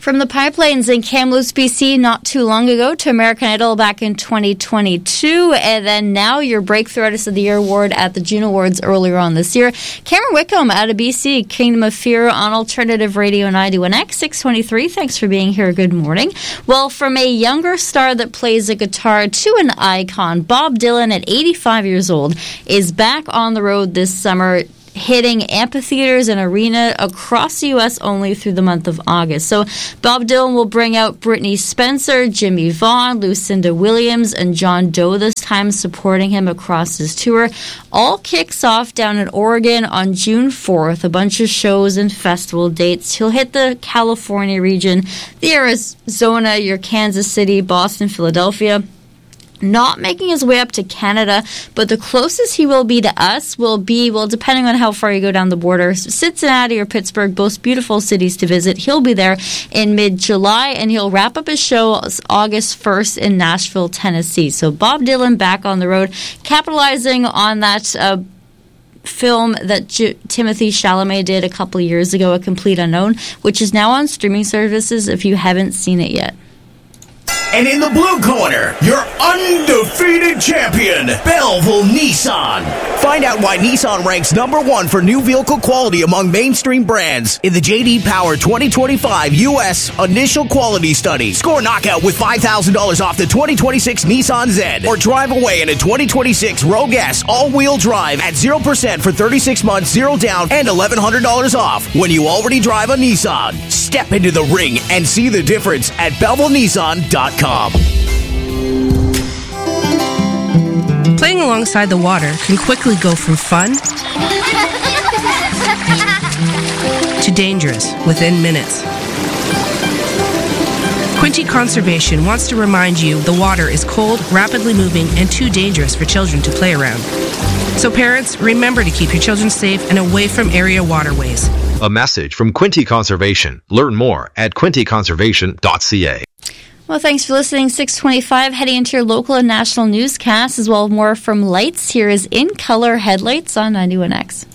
From the pipelines in Kamloops, BC, not too long ago, to American Idol back in 2022, and then now your Breakthrough Artist of the Year award at the Juno Awards earlier on this year. Cameron Wickham out of BC, Kingdom of Fear on Alternative Radio 91X, 623. Thanks for being here. Good morning. Well, from a younger star that plays a guitar to an icon, Bob Dylan at 85 years old is back on the road this summer, hitting amphitheaters and arena across the U.S. only through the month of August. So Bob Dylan will bring out Brittany Spencer, Jimmy Vaughn, Lucinda Williams, and John Doe this time, supporting him across his tour. All kicks off down in Oregon on June 4th. A bunch of shows and festival dates. He'll hit the California region, the Arizona, your Kansas City, Boston, Philadelphia. Not making his way up to Canada, but the closest he will be to us will be, well, depending on how far you go down the border, Cincinnati or Pittsburgh, both beautiful cities to visit. He'll be there in mid-July, and he'll wrap up his show August 1st in Nashville, Tennessee. So Bob Dylan back on the road, capitalizing on that film that Timothy Chalamet did a couple of years ago, A Complete Unknown, which is now on streaming services if you haven't seen it yet. And in the blue corner, your undefeated champion, Belleville Nissan. Find out why Nissan ranks #1 for new vehicle quality among mainstream brands in the J.D. Power 2025 U.S. Initial Quality Study. Score knockout with $5,000 off the 2026 Nissan Z, or drive away in a 2026 Rogue S all-wheel drive at 0% for 36 months, 0 down, and $1,100 off when you already drive a Nissan. Step into the ring and see the difference at BellevilleNissan.com. Playing alongside the water can quickly go from fun to dangerous within minutes. Quinte Conservation wants to remind you the water is cold, rapidly moving, and too dangerous for children to play around. So parents, remember to keep your children safe and away from area waterways. A message from Quinte Conservation. Learn more at quinteconservation.ca. Well, thanks for listening. 625, heading into your local and national newscasts, as well as more from Lights. Here is In Color Headlights on 91X.